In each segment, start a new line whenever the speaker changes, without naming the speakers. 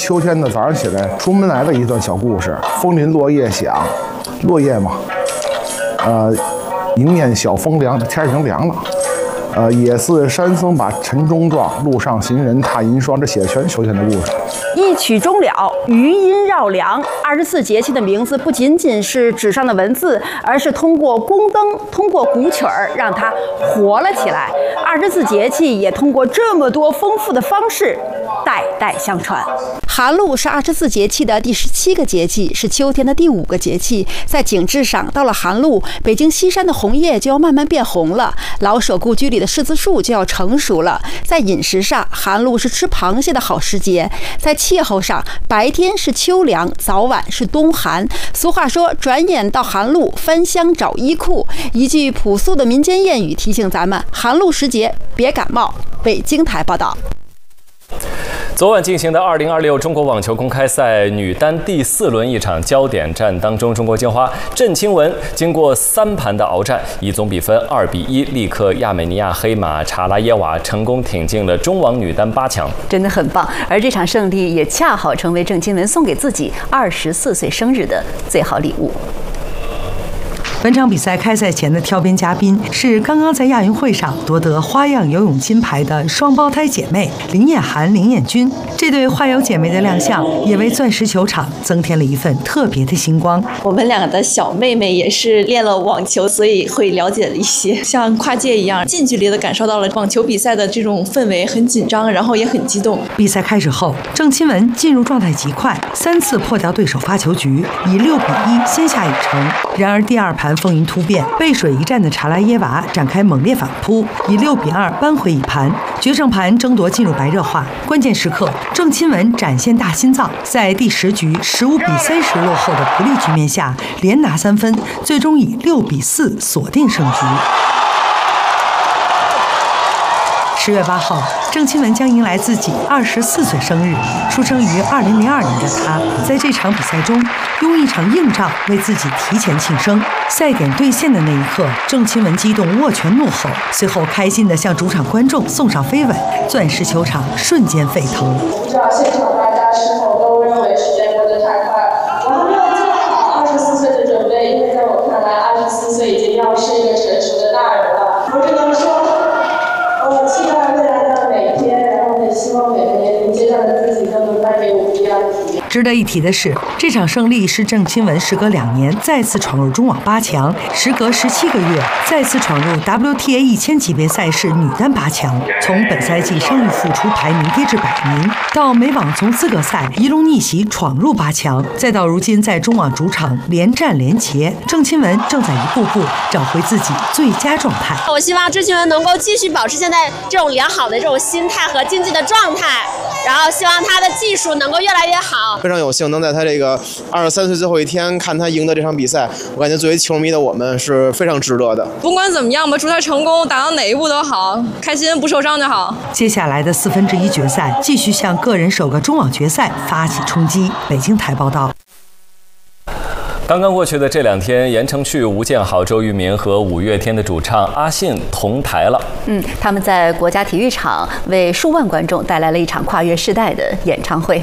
秋天的早上起来出门来的一段小故事。枫林落叶响，落叶嘛，迎面小风凉，天已经凉了。也似山僧把晨钟撞，路上行人踏银霜。这写的全是秋天的故事。
一曲终了，余音绕梁。24节气的名字不仅仅是纸上的文字，而是通过宫灯、通过古曲儿，让它活了起来。24节气也通过这么多丰富的方式，代代相传。寒露是24节气的第17个节气，是秋天的第5个节气。在景致上，到了寒露，北京西山的红叶就要慢慢变红了，老舍故居里的柿子树就要成熟了。在饮食上，寒露是吃螃蟹的好时节。在气候上，白天是秋凉，早晚是冬寒。俗话说，转眼到寒露，翻箱找衣裤。一句朴素的民间谚语提醒咱们，寒露时节别感冒。北京台报道。
昨晚进行的2026中国网球公开赛女单第4轮一场焦点战当中，中国金花郑钦文经过3盘的鏖战，以总比分2-1力克亚美尼亚黑马查拉耶娃，成功挺进了中网女单8强，
真的很棒。而这场胜利也恰好成为郑钦文送给自己24岁生日的最好礼物。
本场比赛开赛前的挑边嘉宾是刚刚在亚运会上夺得花样游泳金牌的双胞胎姐妹林彦涵、林彦君。这对花游姐妹的亮相，也为钻石球场增添了一份特别的星光。
我们俩的小妹妹也是练了网球，所以会了解了一些，像跨界一样，近距离的感受到了网球比赛的这种氛围，很紧张，然后也很激动。
比赛开始后，郑钦文进入状态极快，3次破掉对手发球局，以6-1先下一城。然而第2盘风云突变，背水一战的查拉耶娃展开猛烈反扑，以6-2扳回一盘。决胜盘争夺进入白热化，关键时刻，郑钦文展现大心脏，在第10局15-30落后的不利局面下，连拿3分，最终以6-4锁定胜局。10月8号，郑钦文将迎来自己24岁生日。出生于2002年的他，在这场比赛中用一场硬仗为自己提前庆生。赛点兑现的那一刻，郑钦文激动握拳怒吼，随后开心地向主场观众送上飞吻，钻石球场瞬间沸腾。
不知道现场大家是否都认为时间过得太快？我还没有做好24岁的准备，因为在我看来，24岁已经要是一个成熟的大人了。我只能说，我期待未来的每一天，然后也希望每个年龄阶段的自己都能带给我不一样的体验。
值得一提的是，这场胜利是郑钦文时隔2年再次闯入中网8强，时隔17个月再次闯入 WTA 1000级别赛事女单8强。从本赛季伤愈复出排名跌至100名，到美网从资格赛一路逆袭闯入8强，再到如今在中网主场连战连捷，郑钦文正在一步步找回自己最佳状态。
我希望郑钦文能够继续保持现在这种良好的这种心态和竞技的状态，然后希望他的技术能够越来越好。
非常有幸能在他这个23岁最后一天看他赢得这场比赛，我感觉作为球迷的我们是非常值得的。
不管怎么样吧，祝他成功，打到哪一步都好，开心不受伤就好。
接下来的1/4决赛继续向个人首个中网决赛发起冲击。北京台报道。
刚刚过去的这2天，言承旭、吴建豪、周渝民和5月天的主唱阿信同台了。
他们在国家体育场为数万观众带来了一场跨越世代的演唱会。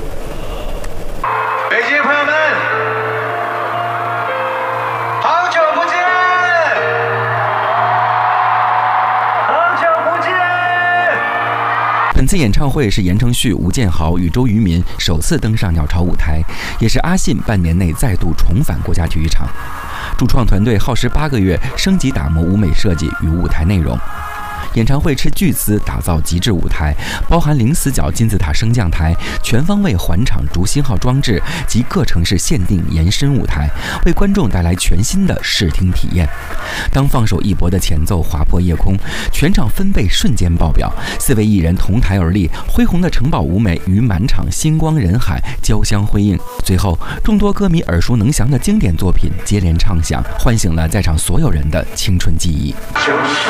北京朋友们，好久不见，好久不见。
本次演唱会是言承旭、吴建豪与周渝民首次登上鸟巢舞台，也是阿信半年内再度重返国家体育场。主创团队耗时8个月，升级打磨舞美设计与舞台内容。演唱会斥巨资打造极致舞台，包含零死角金字塔升降台、全方位环场竹星号装置及各城市限定延伸舞台，为观众带来全新的视听体验。当放手一搏的前奏划破夜空，全场分贝瞬间爆表，4位艺人同台而立，恢宏的城堡舞美与满场星光人海交相辉映。最后，众多歌迷耳熟能详的经典作品接连唱响，唤醒了在场所有人的青春记忆。
就是